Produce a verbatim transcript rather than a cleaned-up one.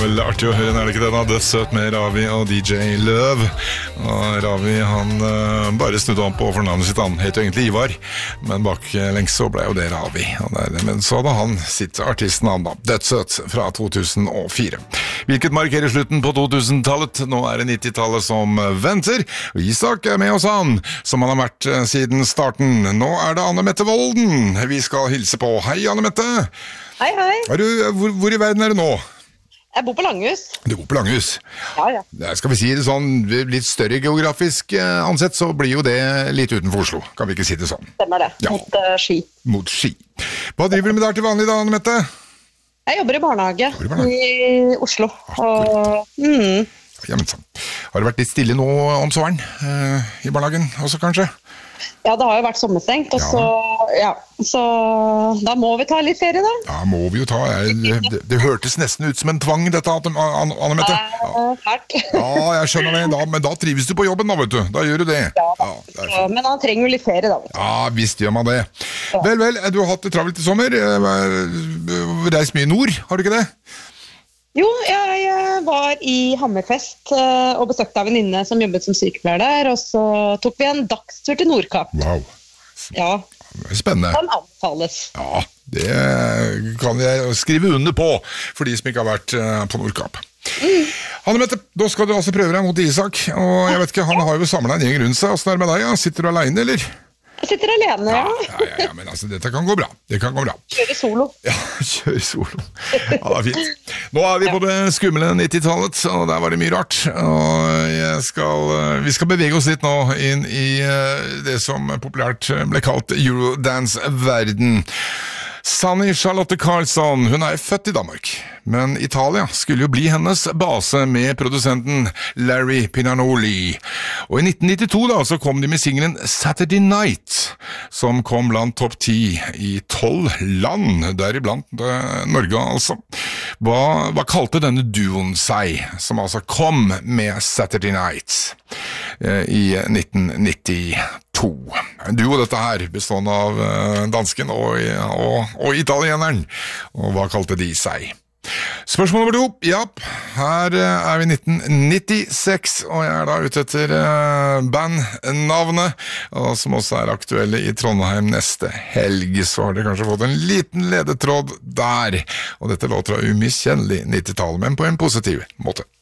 vel artig å høre, er det ikke det da? Dødssøt med Ravi og D J Løv. Og Ravi, han uh, bare snudde om på fornavnet sitt. Han het jo egentlig Ivar, men baklengs så ble jo det Ravi. Men så hadde han sitt artistnavn da, Dødssøt fra to tusen og fire. Hvilket markerer slutten på to tusen-tallet. Nå er det nittitallet som venter. Og Isak er med oss han, som han har vært siden starten. Nå er det Anne Mette Volden vi skal hilse på. Hei, Anne Mette. Hei, hei. Er du, hvor, hvor i verden er du nå? Jeg bor på Langhus. Du bor på Langhus? Ja, ja. Der skal vi si det sånn, litt større geografisk ansett, så blir jo det litt utenfor Oslo. Kan vi ikke si det sånn? Stemmer det, ja. mot uh, Ski. Mot Ski. Hva driver du med der til vanlig da, Anne Mette? Jeg jobber i barnehage, i, barnehage. i Oslo. Og, mm. Ja, men sånn. Har det vært litt stille nå om sommeren uh, i barnehagen også, kanskje? Ja, det har jo vært sommerstengt, og ja. Så, ja, så da må vi ta litt ferie da. Ja, må vi jo ta. Det, det, det hørtes nesten ut som en tvang, dette, Anne Mette. Ja, fælt. Ja, jeg skjønner det, da, men da trives du på jobben da, vet du. Da gjør du det. Ja, ja så, men han trenger jo litt ferie da. Vet du. Ja, visst gjør man det. Ja. Vel, vel, du har hatt det travelt i sommer. Reist mye nord, har du ikke det? Jo, jeg var i Hammerfest og besøkte av en venninne som jobbet som sykepleier der, og så tok vi en dagstur til Nordkapp. Wow. Ja. Spennende. Den anbefales. Ja, det kan jeg skrive under på, for de som ikke har vært på Nordkapp. Mm. Anne Mette, da skal du altså prøve deg mot Isak, og jeg vet ikke, han har jo samlet en gjeng rundt seg. Hvordan er det med deg? Ja? Sitter du alene, eller? Jeg sitter alene, ja. Ja, ja, ja, men altså, dette kan gå bra. Det kan gå bra. Kjøre solo. Ja, kjøre solo. Ja, det er fint. Nå er vi på det skumle nittitallet, og der var det mye rart. Og jeg skal, vi skal bevege oss litt nå inn i det som populært ble kalt Eurodance-verden. Sanni Charlotte Karlsson, hun er født i Danmark, men Italia skulle jo bli hennes base med produsenten Larry Pinanoli. Og i nitten nittito da, så kom de med singelen Saturday Night, som kom blant topp ti i tolv land, deriblant Norge altså. Hva, hva kalte denne duoen seg, som altså kom med Saturday Night eh, i nitten nittito? En duo dette her, bestående av eh, dansken og, og, og italieneren. Og hva kalte de seg? Spørsmål nummer to, ja, her er vi nitten nittiseks, og jeg er da ute etter uh, bandnavnet, og som også er aktuelle i Trondheim neste helg, så har dere kanskje fått en liten ledetråd der, og dette låter av umiskjennelig nittitallet, men på en positiv måte.